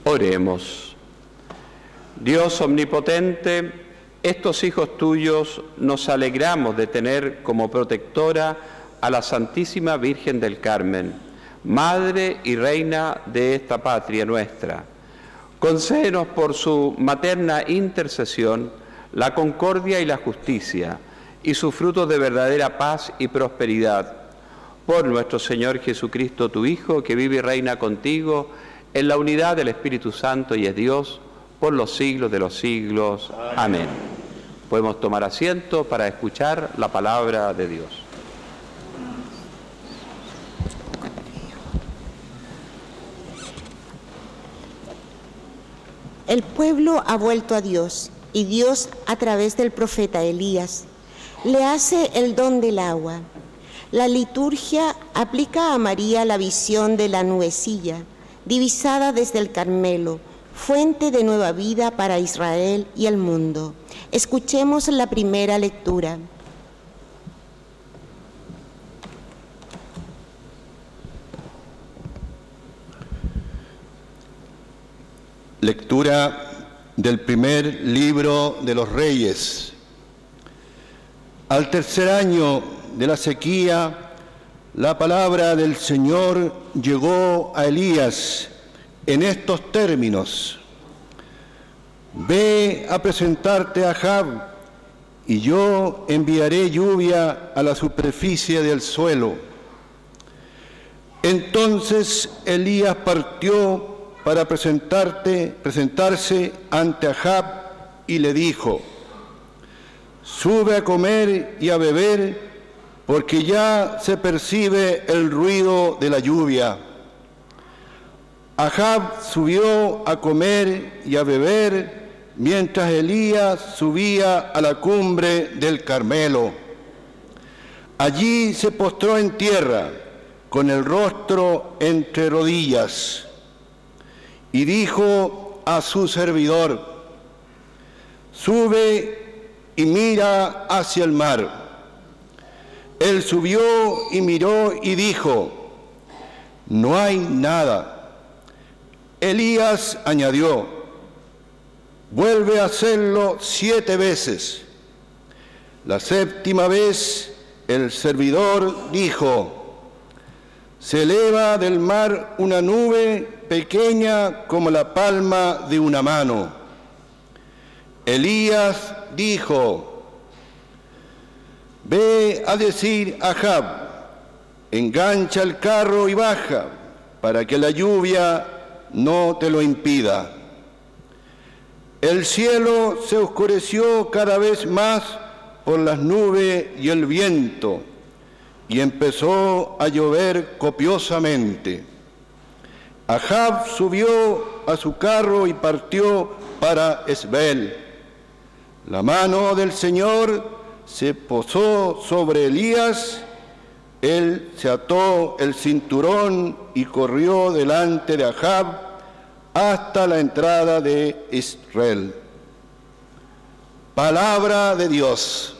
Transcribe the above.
Oremos. Dios omnipotente, estos hijos tuyos nos alegramos de tener como protectora a la Santísima Virgen del Carmen, Madre y Reina de esta patria nuestra. Concédenos por su materna intercesión la concordia y la justicia, y sus frutos de verdadera paz y prosperidad. Por nuestro Señor Jesucristo, tu Hijo, que vive y reina contigo en la unidad del Espíritu Santo y es Dios, por los siglos de los siglos. Amén. Podemos tomar asiento para escuchar la palabra de Dios. El pueblo ha vuelto a Dios, y Dios, a través del profeta Elías, le hace el don del agua. La liturgia aplica a María la visión de la nubecilla, divisada desde el Carmelo, fuente de nueva vida para Israel y el mundo. Escuchemos la primera lectura. Lectura del primer libro de los Reyes. Al tercer año de la sequía, la palabra del Señor llegó a Elías en estos términos: Ve a presentarte a Ahab, y yo enviaré lluvia a la superficie del suelo. Entonces Elías partió para presentarse ante Ahab y le dijo: Sube a comer y a beber, porque ya se percibe el ruido de la lluvia. Ahab subió a comer y a beber, mientras Elías subía a la cumbre del Carmelo. Allí se postró en tierra, con el rostro entre rodillas, y dijo a su servidor: Sube y mira hacia el mar. Él subió y miró y dijo: No hay nada. Elías añadió: Vuelve a hacerlo 7 veces. La 7ª vez el servidor dijo: Se eleva del mar una nube pequeña como la palma de una mano. Elías dijo: Ve a decir a Ahab, engancha el carro y baja, para que la lluvia no te lo impida. El cielo se oscureció cada vez más por las nubes y el viento, y empezó a llover copiosamente. Ahab subió a su carro y partió para Jezreel. La mano del Señor se posó sobre Elías. Él se ató el cinturón y corrió delante de Ahab hasta la entrada de Jezreel. Palabra de Dios.